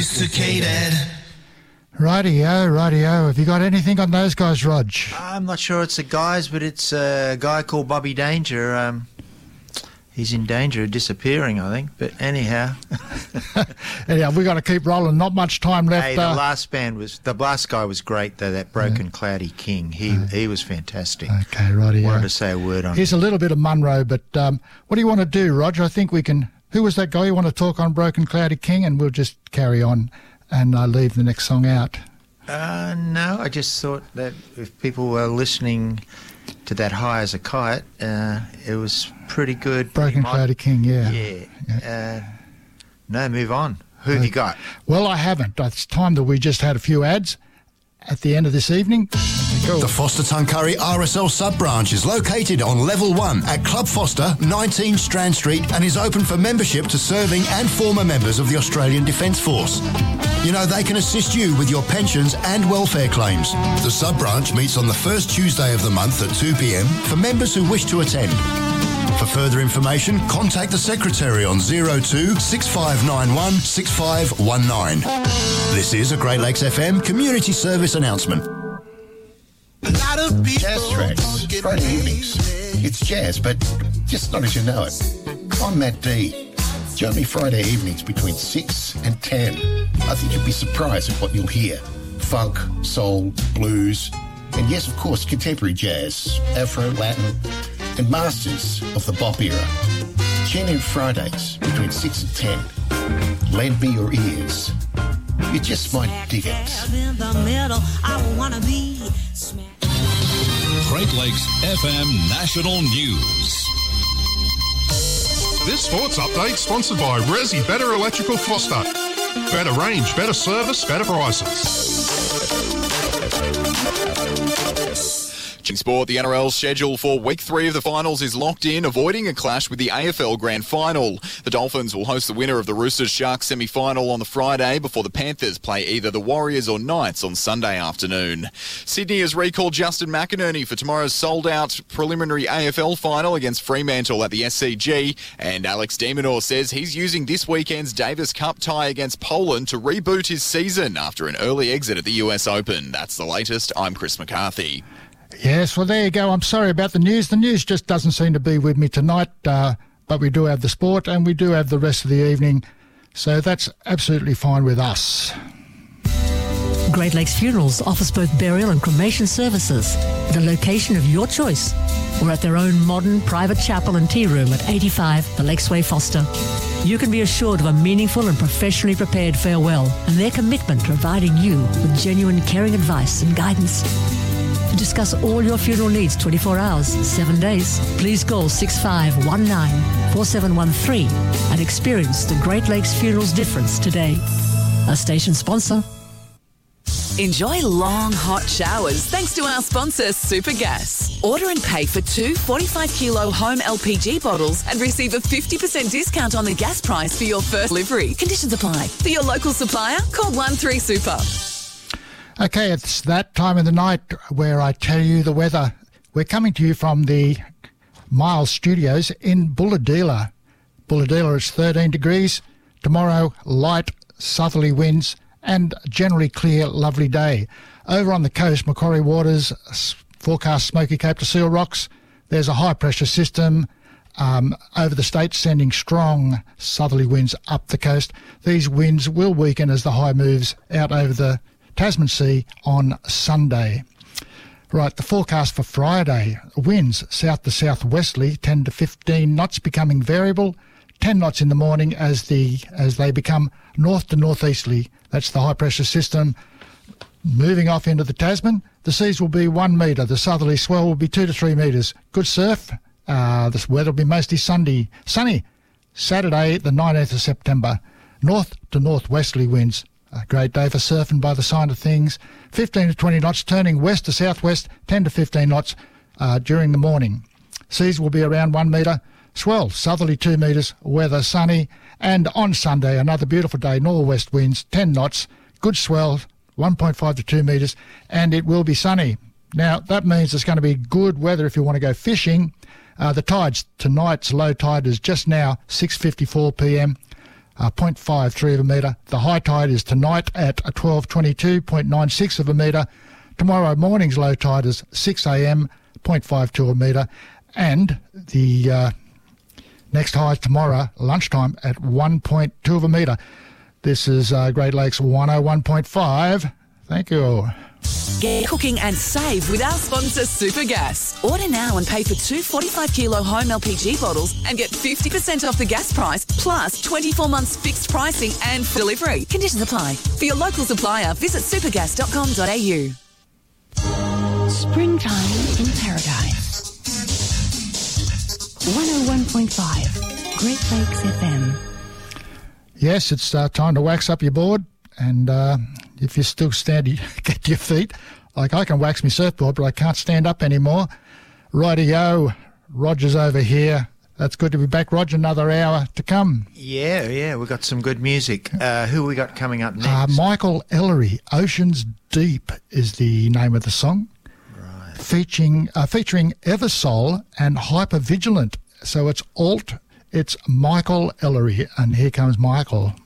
sophisticated. Rightio. Have you got anything on those guys, Rog? I'm not sure it's the guys, but it's a guy called Bobby Danger. He's in danger of disappearing, I think. But anyhow. Anyhow, we've got to keep rolling. Not much time left. Hey, the last guy was great, though, that Broken Cloudy King. He was fantastic. Okay, rightio. Wanted to say a word on Here's a little bit of Munro, but what do you want to do, Rog? I think we can... Who was that guy you want to talk on, Broken Cloudy King? And we'll just carry on and leave the next song out. No, I just thought that if people were listening to that High as a Kite, it was pretty good. Broken Cloudy King, yeah. Yeah. No, move on. Who have you got? Well, I haven't. It's time that we just had a few ads at the end of this evening. Cool. The Foster Tuncurry RSL sub-branch is located on Level 1 at Club Foster, 19 Strand Street, and is open for membership to serving and former members of the Australian Defence Force. You know, they can assist you with your pensions and welfare claims. The sub-branch meets on the first Tuesday of the month at 2 p.m. for members who wish to attend. For further information, contact the Secretary on 02 6591 6519. This is a Great Lakes FM community service announcement. Jazz Tracks, Friday evenings. It's jazz, but just not as you know it. I'm Matt D. Join me Friday evenings between 6 and 10. I think you'll be surprised at what you'll hear. Funk, soul, blues, and yes, of course, contemporary jazz, Afro, Latin, and masters of the bop era. Tune in Fridays between 6 and 10. Lend me your ears. You just might dig it. Great Lakes FM National News. This sports update sponsored by Resi Better Electrical Foster. Better range, better service, better prices. Sport, the NRL's schedule for Week 3 of the finals is locked in, avoiding a clash with the AFL Grand Final. The Dolphins will host the winner of the Roosters-Sharks semi-final on the Friday before the Panthers play either the Warriors or Knights on Sunday afternoon. Sydney has recalled Justin McInerney for tomorrow's sold-out preliminary AFL final against Fremantle at the SCG, and Alex de Minaur says he's using this weekend's Davis Cup tie against Poland to reboot his season after an early exit at the US Open. That's the latest. I'm Chris McCarthy. Yes, well, there you go. I'm sorry about the news. The news just doesn't seem to be with me tonight, but we do have the sport and we do have the rest of the evening, so that's absolutely fine with us. Great Lakes Funerals offers both burial and cremation services at a location of your choice or at their own modern private chapel and tea room at 85 The Lakesway Foster. You can be assured of a meaningful and professionally prepared farewell and their commitment to providing you with genuine caring advice and guidance. To discuss all your funeral needs 24 hours, 7 days, please call 6519-4713 and experience the Great Lakes Funerals difference today. A station sponsor. Enjoy long, hot showers thanks to our sponsor, Supergas. Order and pay for 2 45-kilo home LPG bottles and receive a 50% discount on the gas price for your first delivery. Conditions apply. For your local supplier, call 13-SUPER. Okay, it's that time of the night where I tell you the weather. We're coming to you from the Miles Studios in Bulahdelah. Bulahdelah is 13 degrees. Tomorrow, light southerly winds and generally clear, lovely day. Over on the coast, Macquarie Waters, forecast Smoky Cape to Seal Rocks. There's a high-pressure system over the state sending strong southerly winds up the coast. These winds will weaken as the high moves out over the Tasman Sea on Sunday. Right, the forecast for Friday, winds south to southwesterly, 10 to 15 knots, becoming variable, 10 knots in the morning as they become north to northeasterly. That's the high pressure system moving off into the Tasman. The seas will be 1 metre. The southerly swell will be 2 to 3 metres. Good surf. This weather will be mostly sunny. Saturday, the 19th of September. North to northwesterly winds. A great day for surfing by the sign of things. 15 to 20 knots, turning west to southwest, 10 to 15 knots during the morning. Seas will be around 1 metre. Swell, southerly 2 metres, weather sunny. And on Sunday, another beautiful day, northwest winds, 10 knots, good swell, 1.5 to 2 metres, and it will be sunny. Now, that means it's going to be good weather if you want to go fishing. The tides, tonight's low tide is just now 6:54 p.m. 0.53 of a metre. The high tide is tonight at 12:22, 0.96 of a metre. Tomorrow morning's low tide is 6 a.m, 0.52 a metre. And the next high tomorrow, lunchtime, at 1.2 of a metre. This is Great Lakes 101.5. Thank you. Get cooking and save with our sponsor Supergas. Order now and pay for 2 45-kilo home LPG bottles and get 50% off the gas price, plus 24 months fixed pricing and delivery. Conditions apply. For your local supplier, visit supergas.com.au. Springtime in Paradise. 101.5 Great Lakes FM. Yes, it's time to wax up your board, and if you're still standing, get to your feet. Like, I can wax my surfboard, but I can't stand up anymore. Righty-o, Roger's over here. That's good to be back, Roger. Another hour to come. Yeah, we've got some good music. Who we got coming up next? Michael Ellery, Oceans Deep is the name of the song. Right. Featuring Eversoul and Hypervigilant. So it's alt, it's Michael Ellery, and here comes Michael.